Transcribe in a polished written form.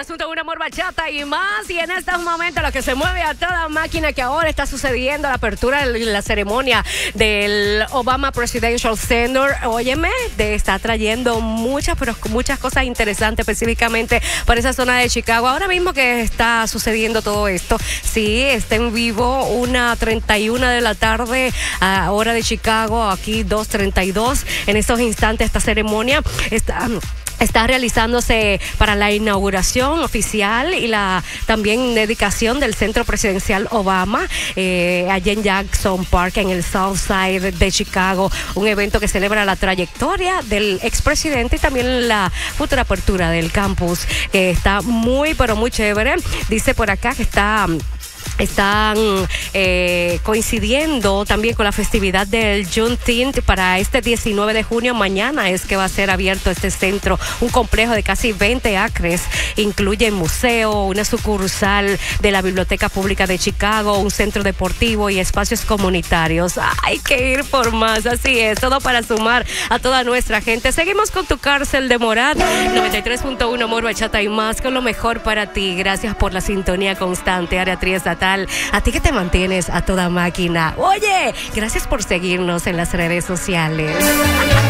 93.1 Amor Bachata y más. Y en estos momentos lo que se mueve a toda máquina, que ahora está sucediendo la apertura de la ceremonia del Obama Presidential Center. Óyeme, está trayendo muchas cosas interesantes específicamente para esa zona de Chicago. Ahora mismo que está sucediendo todo esto, sí, está en vivo 1:31 de la tarde, hora de Chicago, aquí 2:32. En estos instantes esta ceremonia está realizándose para la inauguración oficial y la también dedicación del Centro Presidencial Obama allá en Jackson Park, en el South Side de Chicago. Un evento que celebra la trayectoria del expresidente y también la futura apertura del campus, que está muy, pero muy chévere. Dice por acá que están coincidiendo también con la festividad del Juneteenth para este 19 de junio. Mañana es que va a ser abierto este centro, un complejo de casi 20 acres. Incluye museo, una sucursal de la Biblioteca Pública de Chicago, un centro deportivo y espacios comunitarios. Hay que ir por más, así es, todo para sumar a toda nuestra gente. Seguimos con tu cárcel de Morat, 93.1 Amor Bachata y más, con lo mejor para ti. Gracias por la sintonía constante, área triestatal. A ti que te mantienes a toda máquina. Oye, gracias por seguirnos en las redes sociales.